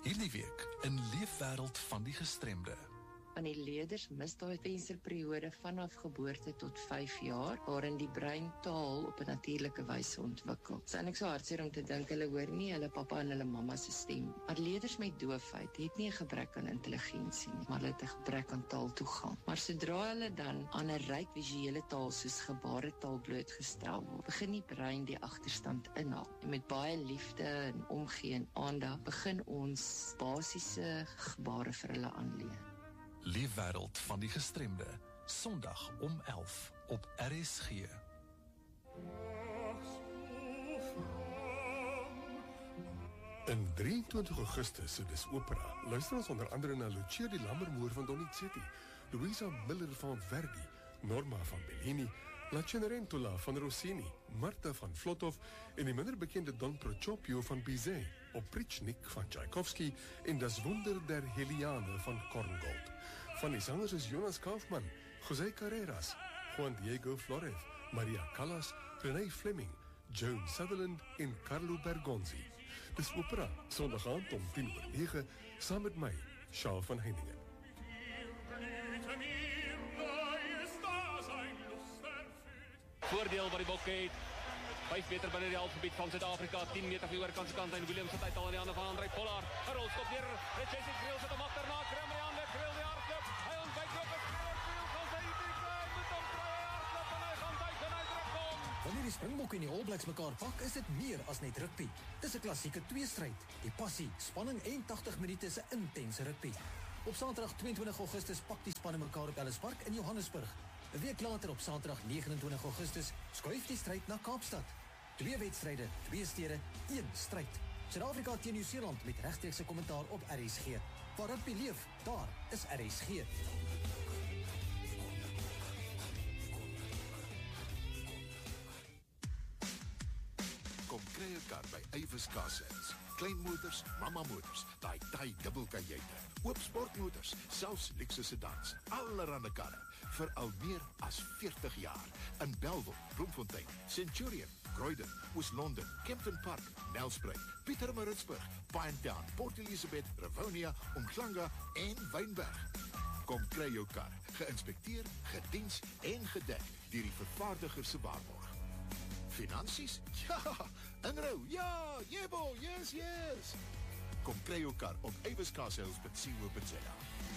Hierdie week in Leefwêreld van die Gestremde. Aan die leerders mis daai vensterperiode vanaf geboorte tot 5 jaar, waarin die brein taal op 'n natuurlike wyse ontwikkel. Dit is eintlik so hartseer om te dink hulle hoor nie hulle pappa en hulle mamma se stem. Maar leerders met doofheid het nie 'n gebrek aan intelligensie nie, maar hulle het 'n gebrek aan taaltoegang. Maar sodra hulle dan aan 'n ryk visuele taal soos gebaretaal blootgestel word, begin die brein die agterstand inhaal. En met baie liefde en omgee en aandag begin ons basiese gebare vir hulle aanleer. Leefwêreld van die Gestremde, Sondag om 11 op RSG. In 23 Augustus se Dis Opera luister ons onder andere na Lucia di Lammermoor van Donizetti, Luisa Miller van Verdi, Norma van Bellini, La Cenerentola van Rossini, Marta van Vlotov en die minder bekende Don Procopio van Bizet, Oprichnik van Tchaikovsky en Das Wunder der Heliane van Korngold. Van die sangers is Jonas Kaufmann, José Carreras, Juan Diego Flores, Maria Callas, René Fleming, Joan Sutherland en Carlo Bergonzi. Dis Opera, Sondag aand om 10:09, saam met my, Charles van Heiningen. Voordeel wat die Bokke het. 5 meter binne die halfgebied van Suid-Afrika, 10 meter van die oorkant se kant en Williams het uit al aan die hande van André Pollard. 'n Rolskop neer. Richie Kriel sit hom agterna, kry maar aan, Kriel die hardloop. Hy ontwyk op 'n Kriel gaan sy die met hom kry hardloop en hy gaan duik en hy druk hom. Wanneer die Springbok en die All Blacks mekaar pak, is dit meer as net rugby. Dis 'n klassieke tweestryd. Die passie, spanning en 80 minute se intense rugby. Op Saterdag 22 Augustus pak die spanne mekaar op Ellis Park in Johannesburg. 'n Week later op Saterdag 29 Augustus skuif die stryd na Kaapstad. 2 wedstryde, 2 stede, 1 stryd. Suid-Afrika teen Nieu-Seeland met regstreekse kommentaar op RSG. Waar rugby leef, daar is RSG. Kom kry 'n kar by Avis Car Sales. Klein motors, mama motors, daai dubbelkajuite, oop sportmotors, selfs luxe sedans, allerhande karre, vir al meer as 40 jaar. In Bellville, Bloemfontein, Centurion, Croydon, Oos-London, Kempton Park, Nelspruit, Pietermaritzburg, Pinetown, Port Elizabeth, Rivonia, Umhlanga en Wynberg. Kom kry jou kar, geïnspekteer, gediens en gedek deur die vervaardiger se waarborg. Finansies? Ja, inrou, ja, jebo, yes. Kom kry jou kar op aviscarsales.co.za.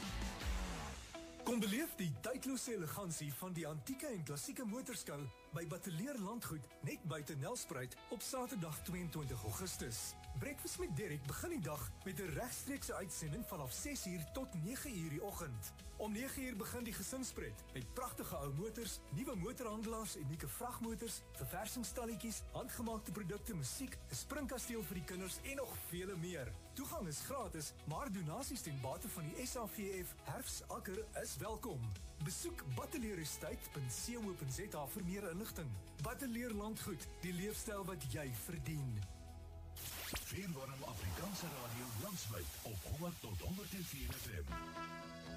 Kom beleef die tydlose elegansie van die antieke en klassieke motorskou by Bateleer Landgoed net buite Nelspruit op Saterdag 22 Augustus. Breakfast met Derek begin die dag met 'n regstreekse uitsending vanaf 6:00 tot 9:00 die oggend. Om 9:00 begin die gesinspret met pragtige ou motors, nuwe motorhandelaars, unieke vragmotors, verversingsstalletjies, handgemaakte produkte, musiek, 'n springkasteel vir die kinders en nog vele meer. Toegang is gratis, maar donasies ten bate van die SAVF Herfsakker is welkom. Besoek bateleerestate.co.za vir meer inligting. Bateleer Landgoed, die leefstyl wat jy verdien. Veenwarm Afrikaanse radio landwyd op 100 tot 104 FM.